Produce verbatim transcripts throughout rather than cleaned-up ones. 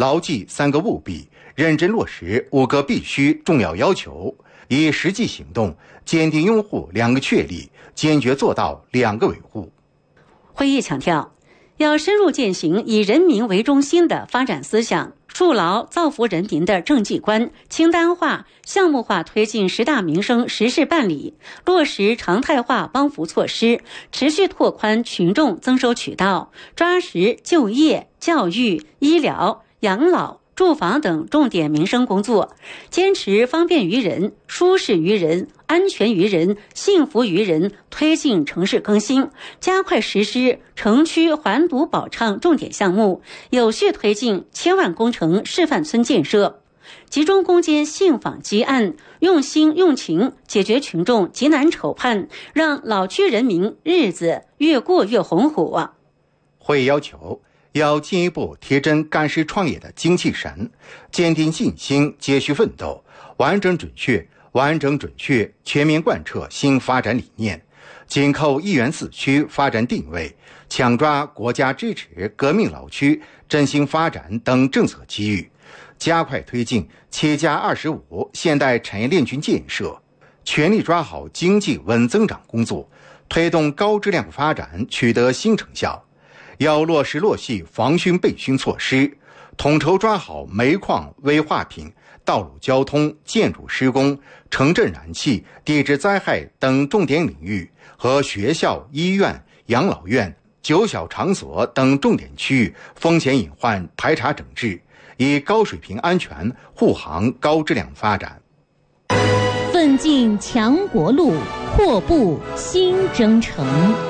牢记三个务必，认真落实五个必须重要要求，以实际行动坚定拥护两个确立，坚决做到两个维护。 会议强调，要深入践行以人民为中心的发展思想，树牢造福人民的政绩观，清单化、项目化推进十大民生实事办理，落实常态化帮扶措施，持续拓宽群众增收渠道，抓实就业、教育、医疗、养老、住房等重点民生工作，坚持方便于人、舒适于人、安全于人、幸福于人，推进城市更新，加快实施城区环堵保畅重点项目，有序推进千万工程示范村建设，集中攻坚信访积案，用心用情解决群众急难愁盼，让老区人民日子越过越红火。 会议要求要进一步提振干事创业的精气神，坚定信心，继续奋斗，完整准确、完整准确、全面贯彻新发展理念，紧扣一园四区发展定位，抢抓国家支持革命老区振兴发展等政策机遇，加快推进七加二十五现代产业链群建设，全力抓好经济稳增长工作，推动高质量发展取得新成效。要落实落细防汛备汛措施，统筹抓好煤矿、危化品、道路交通、建筑施工、城镇燃气、地质灾害等重点领域和学校、医院、养老院、九小场所等重点区域风险隐患排查整治，以高水平安全护航高质量发展。 奋进强国路，阔步新征程。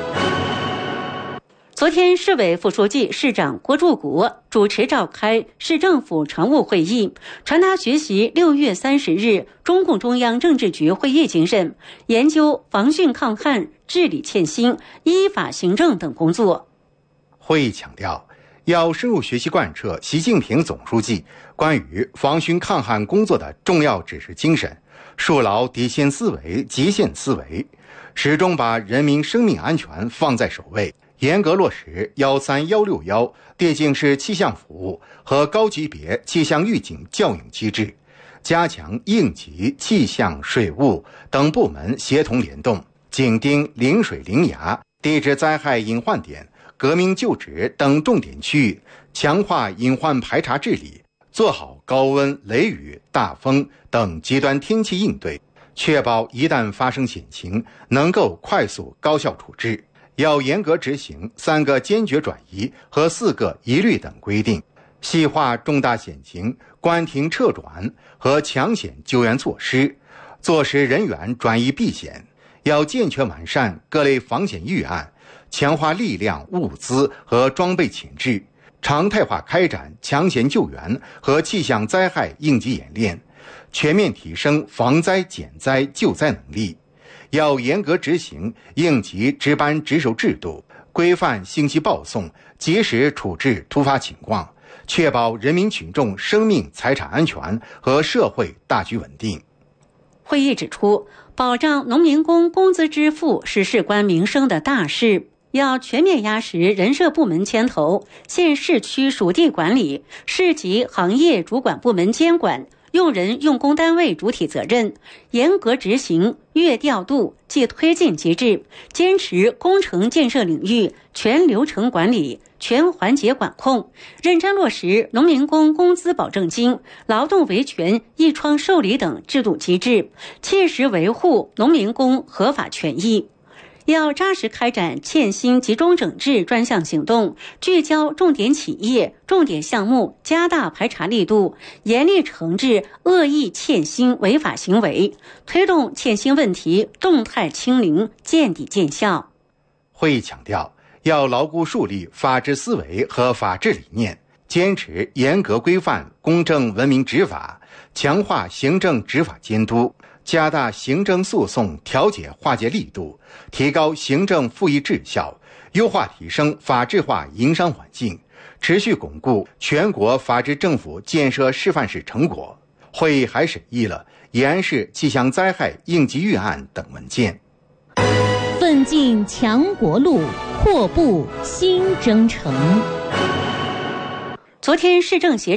昨天，市委副书记、市长郭柱国主持召开市政府常务会议，传达学习六月三十日中共中央政治局会议精神，研究防汛抗旱、治理欠薪、依法行政等工作。 会议强调，要深入学习贯彻习近平总书记关于防汛抗旱工作的重要指示精神，树牢底线思维、极限思维，始终把人民生命安全放在首位，严格落实幺三幺六幺地境市气象服务和高级别气象预警教育机制，加强应急、气象、水务等部门协同联动，紧盯临水临崖、地质灾害隐患点、革命就职等重点区域，强化隐患排查治理，做好高温、雷雨、大风等极端天气应对，确保一旦发生险情能够快速高效处置。要严格执行三个坚决转移和四个一律等规定，细化重大险情关停撤转和抢险救援措施，坐实人员转移避险。要健全完善各类防险预案，强化力量、物资和装备潜质，常态化开展抢险救援和气象灾害应急演练，全面提升防灾减灾救灾能力。要严格执行应急值班值守制度，规范信息报送，及时处置突发情况，确保人民群众生命财产安全和社会大局稳定。 会议指出，保障农民工工资支付是事关民生的大事，要全面压实人社部门牵头、县市区属地管理、市级行业主管部门监管、用人用工单位主体责任，严格执行月调度即推进机制，坚持工程建设领域全流程管理、全环节管控，认真落实农民工工资保证金、劳动维权一窗受理等制度机制，切实维护农民工合法权益。要扎实开展欠薪集中整治专项行动，聚焦重点企业、重点项目，加大排查力度，严厉惩治恶意欠薪违法行为，推动欠薪问题动态清零，见底见效。 会议强调，要牢固树立法治思维和法治理念，坚持严格规范、公正文明执法，强化行政执法监督，加大行政诉讼调解化解力度，提高行政复议质效，优化提升法治化营商环境，持续巩固全国法治政府建设示范式成果。会议还审议了延安市气象灾害应急预案等文件。 奋进强国路，阔步新征程。 昨天市政协